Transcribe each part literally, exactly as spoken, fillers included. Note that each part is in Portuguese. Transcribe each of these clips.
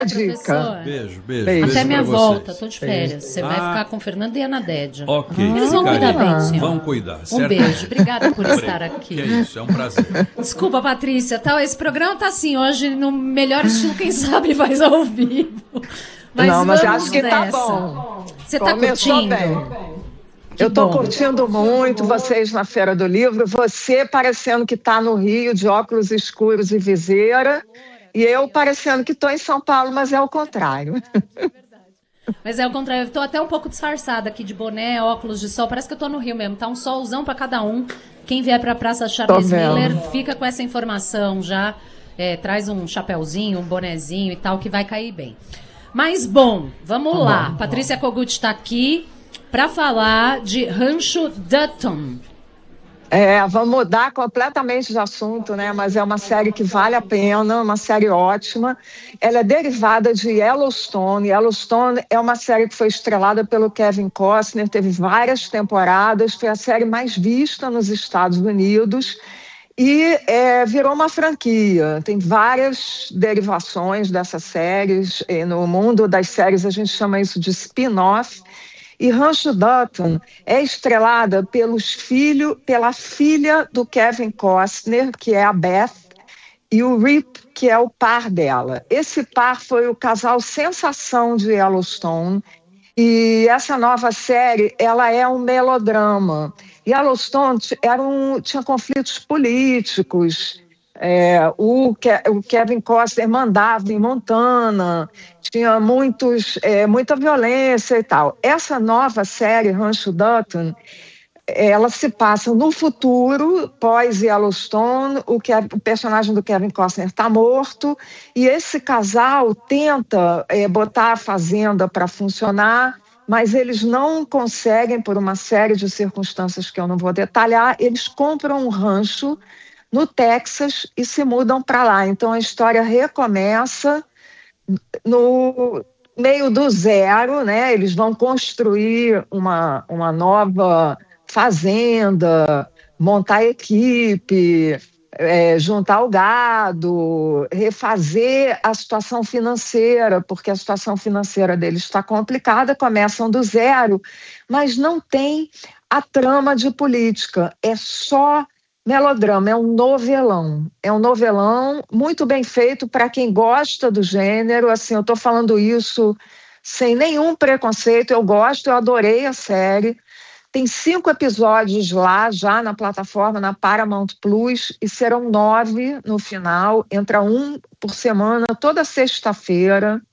dica. Beijo, beijo. Beijo. Até beijo minha pra volta, vocês. tô de férias. Você vai Ah. ficar com Fernanda e Ana Dédia. Ok. Eles vão ficaria. cuidar bem do senhor. Vão cuidar. Um certo? beijo, obrigada por estar aqui. Que é isso, é um prazer. Desculpa, Patrícia, tal, esse programa tá assim hoje no melhor estilo, quem sabe faz ao vivo. Mas Não, mas eu vamos acho que nessa. tá bom. Você tá Começou curtindo? bem. Que Eu tô bom. curtindo muito vocês na Feira do Livro, você parecendo que tá no Rio de óculos escuros e viseira, e eu parecendo que tô em São Paulo, mas é o contrário. Mas é o contrário, eu tô até um pouco disfarçada aqui de boné, óculos de sol, parece que eu tô no Rio mesmo, tá um solzão pra cada um. Quem vier pra Praça Charles Miller, fica com essa informação já, é, traz um chapéuzinho, um bonezinho e tal, que vai cair bem. Mas bom, vamos lá, bom, Patrícia bom. Kogut tá aqui pra falar de Rancho Dutton. É, vamos mudar completamente de assunto, né? Mas é uma série que vale a pena, uma série ótima. Ela é derivada de Yellowstone. Yellowstone é uma série que foi estrelada pelo Kevin Costner, teve várias temporadas, foi a série mais vista nos Estados Unidos e é, virou uma franquia. Tem várias derivações dessas séries. No mundo das séries a gente chama isso de spin-off. E Rancho Dutton é estrelada pelos filho, pela filha do Kevin Costner, que é a Beth, e o Rip, que é o par dela. Esse par foi o casal sensação de Yellowstone, e essa nova série ela é um melodrama. Yellowstone era um, tinha conflitos políticos. É, o, Ke- o Kevin Costner mandava em Montana, tinha muitos, é, muita violência e tal. Essa nova série, Rancho Dutton, ela se passa no futuro, pós-Yellowstone, o, que, o personagem do Kevin Costner está morto, e esse casal tenta é, botar a fazenda para funcionar, mas eles não conseguem, por uma série de circunstâncias que eu não vou detalhar. Eles compram um rancho no Texas e se mudam para lá. Então a história recomeça no meio do zero, né? Eles vão construir uma, uma nova fazenda, montar equipe, é, juntar o gado, refazer a situação financeira, porque a situação financeira deles está complicada, começam do zero, mas não tem a trama de política, é só melodrama, é um novelão. É um novelão muito bem feito para quem gosta do gênero. Assim, eu estou falando isso sem nenhum preconceito. Eu gosto, eu adorei a série. Tem cinco episódios lá, já na plataforma, na Paramount Plus, e serão nove no final. Entra um por semana, toda sexta-feira.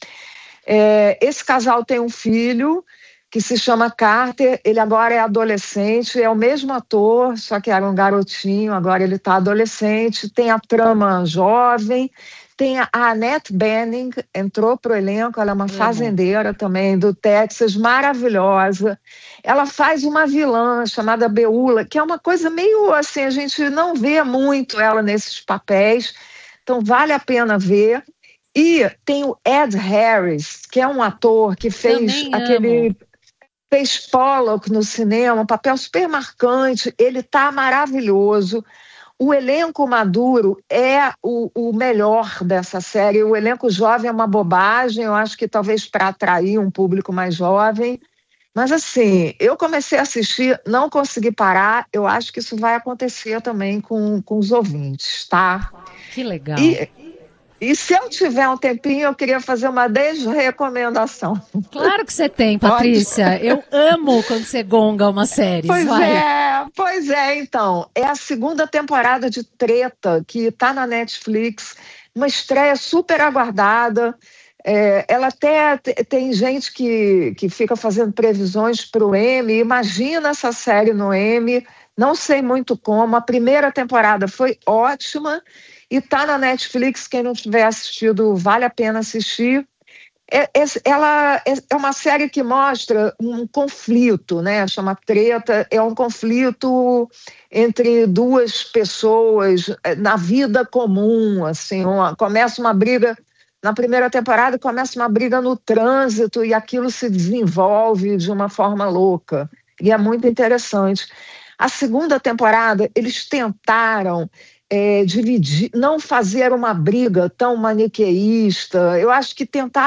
É, esse casal tem um filho que se chama Carter, ele agora é adolescente, é o mesmo ator, só que era um garotinho, agora ele está adolescente, tem a trama jovem, tem a Annette Bening, entrou para o elenco, ela é uma uhum. fazendeira também do Texas, maravilhosa. Ela faz uma vilã chamada Beula, que é uma coisa meio assim, a gente não vê muito ela nesses papéis, então vale a pena ver. E tem o Ed Harris, que é um ator que fez Também aquele... amo. Fez Pollock no cinema, um papel super marcante, ele está maravilhoso. O elenco maduro é o, o melhor dessa série. O elenco jovem é uma bobagem, eu acho que talvez para atrair um público mais jovem. Mas assim, eu comecei a assistir, não consegui parar, eu acho que isso vai acontecer também com, com os ouvintes, tá? Que legal. E, E se eu tiver um tempinho, eu queria fazer uma desrecomendação. Claro que você tem, Patrícia. Pode? Eu amo quando você gonga uma série. Pois vai. é, pois é, então. É a segunda temporada de Treta, que está na Netflix. Uma estreia super aguardada. É, ela até tem gente que, que fica fazendo previsões para o Emmy. Imagina essa série no Emmy. Não sei muito como. A primeira temporada foi ótima. E está na Netflix, quem não tiver assistido, vale a pena assistir. É, é, ela é, é uma série que mostra um conflito, né? Chama Treta, é um conflito entre duas pessoas na vida comum, assim, uma, começa uma briga, na primeira temporada começa uma briga no trânsito e aquilo se desenvolve de uma forma louca, e é muito interessante. A segunda temporada, eles tentaram é, dividir, não fazer uma briga tão maniqueísta. Eu acho que tentar